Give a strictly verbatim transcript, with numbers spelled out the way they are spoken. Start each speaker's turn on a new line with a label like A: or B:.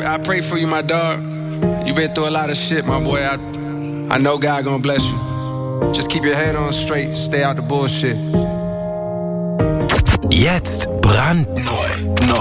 A: I pray for you, my dog. You been through a lot of shit, my boy. I, I know God gonna bless you. Just keep your head on straight. Stay out the bullshit.
B: Jetzt brandneu. Neu.